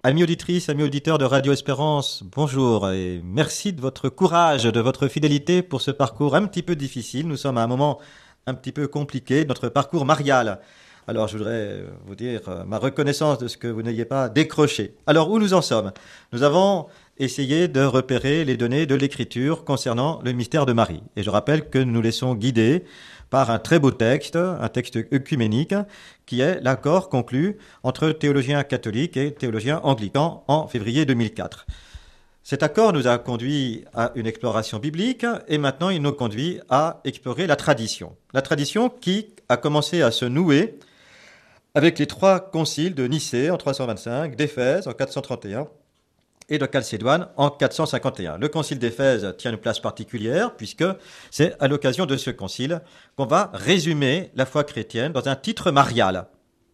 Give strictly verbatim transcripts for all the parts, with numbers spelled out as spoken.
Amis auditrices, amis auditeurs de Radio Espérance, bonjour et merci de votre courage, de votre fidélité pour ce parcours un petit peu difficile. Nous sommes à un moment un petit peu compliqué de notre parcours marial. Alors je voudrais vous dire ma reconnaissance de ce que vous n'ayez pas décroché. Alors où nous en sommes? Nous avons essayé de repérer les données de l'Écriture concernant le mystère de Marie. Et je rappelle que nous nous laissons guider par un très beau texte, un texte œcuménique, qui est l'accord conclu entre théologiens catholiques et théologiens anglicans en février deux mille quatre. Cet accord nous a conduit à une exploration biblique et maintenant il nous conduit à explorer la tradition. La tradition qui a commencé à se nouer avec les trois conciles de Nicée en trois cent vingt-cinq, d'Éphèse en quatre cent trente et un et de Chalcédoine en quatre cent cinquante et un. Le concile d'Éphèse tient une place particulière puisque c'est à l'occasion de ce concile qu'on va résumer la foi chrétienne dans un titre marial.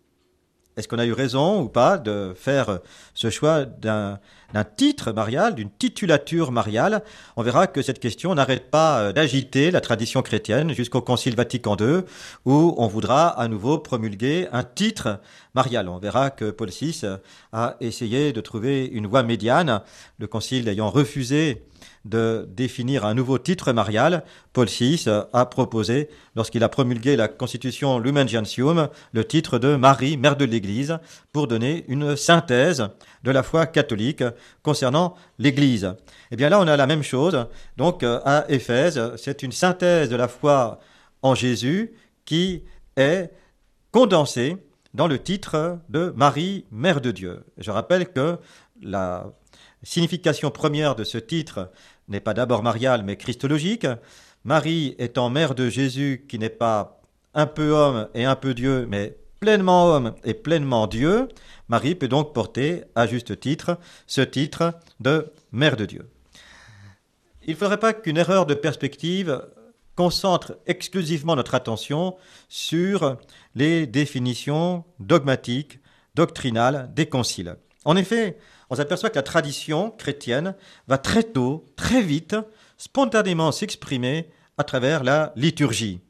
Est-ce qu'on a eu raison ou pas de faire ce choix d'un, d'un titre marial, d'une titulature mariale? On verra que cette question n'arrête pas d'agiter la tradition chrétienne jusqu'au Concile Vatican deux, où on voudra à nouveau promulguer un titre marial. On verra que Paul six a essayé de trouver une voie médiane, le Concile ayant refusé de définir un nouveau titre marial. Paul six a proposé, lorsqu'il a promulgué la Constitution Lumen Gentium, le titre de Marie, mère de l'Église, pour donner une synthèse de la foi catholique concernant l'Église. Et bien là, on a la même chose. Donc, à Éphèse, c'est une synthèse de la foi en Jésus qui est condensée dans le titre de Marie, mère de Dieu. Je rappelle que la signification première de ce titre n'est pas d'abord mariale, mais christologique. Marie étant mère de Jésus, qui n'est pas un peu homme et un peu Dieu, mais pleinement homme et pleinement Dieu, Marie peut donc porter, à juste titre, ce titre de mère de Dieu. Il ne faudrait pas qu'une erreur de perspective concentre exclusivement notre attention sur les définitions dogmatiques, doctrinales des conciles. En effet, on s'aperçoit que la tradition chrétienne va très tôt, très vite, spontanément s'exprimer à travers la liturgie.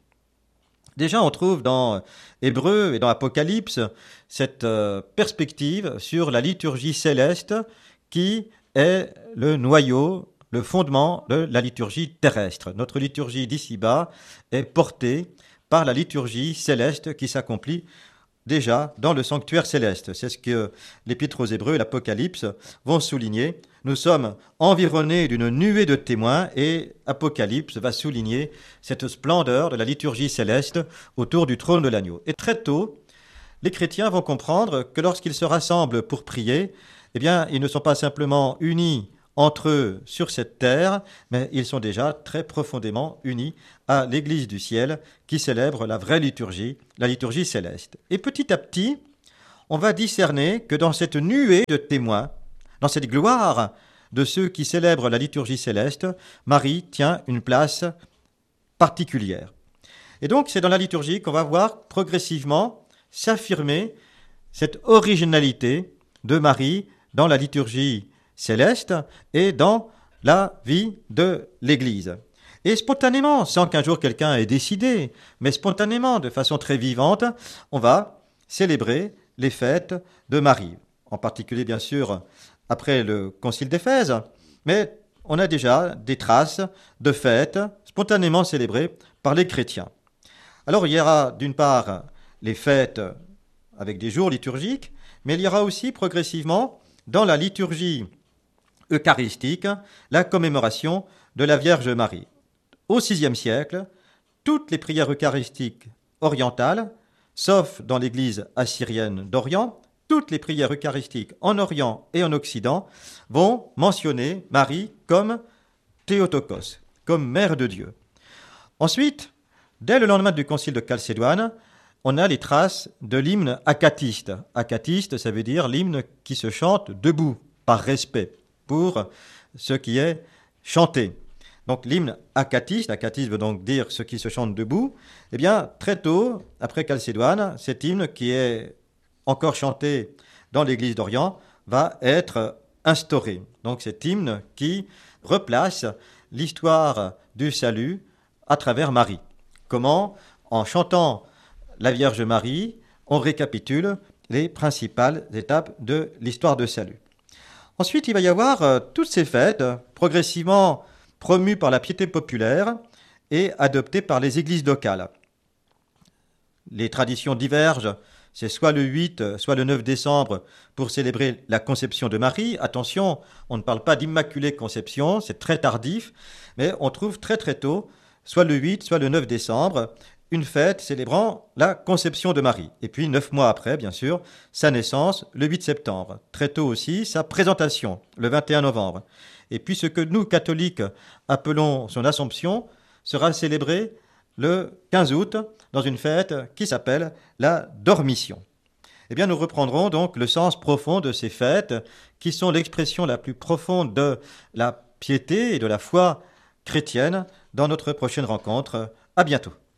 Déjà, on trouve dans Hébreux et dans Apocalypse cette euh, perspective sur la liturgie céleste qui est le noyau, le fondement de la liturgie terrestre. Notre liturgie d'ici-bas est portée par la liturgie céleste qui s'accomplit déjà dans le sanctuaire céleste. C'est ce que l'Épître aux Hébreux et l'Apocalypse vont souligner. Nous sommes environnés d'une nuée de témoins et Apocalypse va souligner cette splendeur de la liturgie céleste autour du trône de l'agneau. Et très tôt, les chrétiens vont comprendre que lorsqu'ils se rassemblent pour prier, eh bien, ils ne sont pas simplement unis entre eux sur cette terre, mais ils sont déjà très profondément unis à l'Église du ciel qui célèbre la vraie liturgie, la liturgie céleste. Et petit à petit, on va discerner que dans cette nuée de témoins, dans cette gloire de ceux qui célèbrent la liturgie céleste, Marie tient une place particulière. Et donc c'est dans la liturgie qu'on va voir progressivement s'affirmer cette originalité de Marie dans la liturgie céleste et dans la vie de l'Église. Et spontanément, sans qu'un jour quelqu'un ait décidé, mais spontanément, de façon très vivante, on va célébrer les fêtes de Marie. En particulier, bien sûr, après le concile d'Éphèse, mais on a déjà des traces de fêtes spontanément célébrées par les chrétiens. Alors il y aura d'une part les fêtes avec des jours liturgiques, mais il y aura aussi progressivement dans la liturgie eucharistique la commémoration de la Vierge Marie. Au sixième siècle, toutes les prières eucharistiques orientales, sauf dans l'église assyrienne d'Orient, toutes les prières eucharistiques en Orient et en Occident vont mentionner Marie comme Théotokos, comme mère de Dieu. Ensuite, dès le lendemain du concile de Chalcédoine, on a les traces de l'hymne acatiste. Acatiste, ça veut dire l'hymne qui se chante debout, par respect pour ce qui est chanté. Donc l'hymne acatiste, acatiste veut donc dire ce qui se chante debout, eh bien très tôt, après Chalcédoine, cet hymne qui est encore chanté dans l'église d'Orient va être instauré. Donc cet hymne qui replace l'histoire du salut à travers Marie. Comment, en chantant la Vierge Marie, on récapitule les principales étapes de l'histoire de salut. Ensuite, il va y avoir euh, toutes ces fêtes, euh, progressivement promues par la piété populaire et adoptées par les églises locales. Les traditions divergent, c'est soit le huit, euh, soit le neuf décembre pour célébrer la conception de Marie. Attention, on ne parle pas d'immaculée conception, c'est très tardif, mais on trouve très très tôt, soit le huit, soit le neuf décembre, une fête célébrant la conception de Marie. Et puis, neuf mois après, bien sûr, sa naissance, le huit septembre. Très tôt aussi, sa présentation, le vingt et un novembre. Et puis, ce que nous, catholiques, appelons son Assomption, sera célébré le quinze août dans une fête qui s'appelle la Dormition. Eh bien, nous reprendrons donc le sens profond de ces fêtes qui sont l'expression la plus profonde de la piété et de la foi chrétienne dans notre prochaine rencontre. À bientôt.